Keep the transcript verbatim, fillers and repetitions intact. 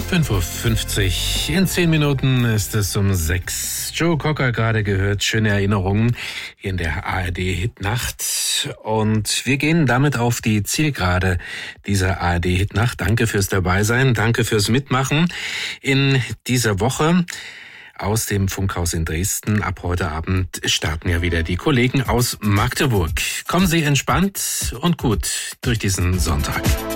fünf Uhr fünfzig. In zehn Minuten ist es um sechs. Joe Cocker gerade gehört. Schöne Erinnerungen in der A R D-Hitnacht. Und wir gehen damit auf die Zielgerade dieser A R D-Hitnacht. Danke fürs Dabeisein. Danke fürs Mitmachen in dieser Woche. Aus dem Funkhaus in Dresden. Ab heute Abend starten ja wieder die Kollegen aus Magdeburg. Kommen Sie entspannt und gut durch diesen Sonntag.